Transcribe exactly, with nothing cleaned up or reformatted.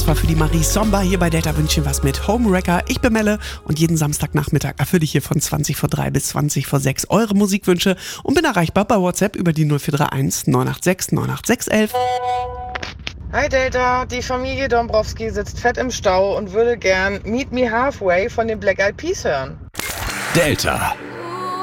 zwar für die Marie Somba. Hier bei Delta wünsche ich was mit Homewrecker. Ich bin Melle und jeden Samstagnachmittag erfülle ich hier von zwanzig vor drei bis zwanzig vor sechs eure Musikwünsche und bin erreichbar bei WhatsApp über die null vier drei eins neun acht sechs neun acht sechs eins eins. Hi Delta, die Familie Dombrowski sitzt fett im Stau und würde gern Meet Me Halfway von den Black Eyed Peas hören. Delta